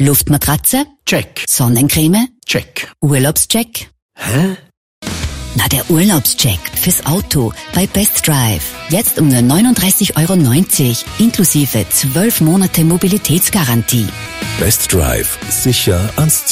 Luftmatratze? Check. Sonnencreme? Check. Urlaubscheck? Hä? Na, der Urlaubscheck fürs Auto bei Best Drive. Jetzt um nur 39,90 € inklusive 12 Monate Mobilitätsgarantie. Best Drive. Sicher ans Ziel.